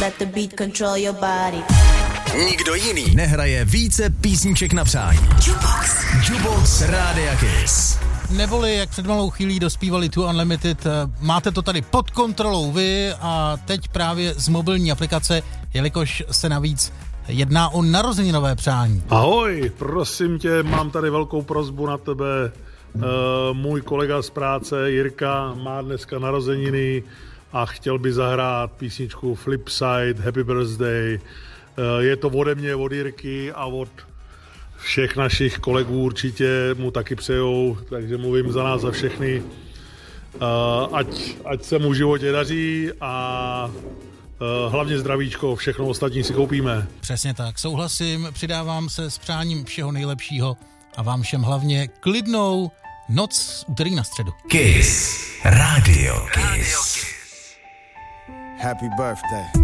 let the beat control your body. Nikdo jiný nehraje více písniček na přání. Jukebox Rádia Kiss. Neboli, jak před malou chvílí dospívali tu Unlimited, máte to tady pod kontrolou vy a teď právě z mobilní aplikace, jelikož se navíc jedná o narozeninové přání. Ahoj, prosím tě, mám tady velkou prosbu na tebe. Můj kolega z práce Jirka má dneska narozeniny a chtěl by zahrát písničku Flipside, Happy Birthday. Je to ode mě, od Jirky a od všech našich kolegů určitě mu taky přejou, takže mluvím za nás, za všechny. Ať se mu v životě daří a hlavně zdravíčko, všechno ostatní si koupíme. Přesně tak, souhlasím, přidávám se s přáním všeho nejlepšího a vám všem hlavně klidnou noc z úterý na středu. Kiss. Radio Kiss. Happy birthday.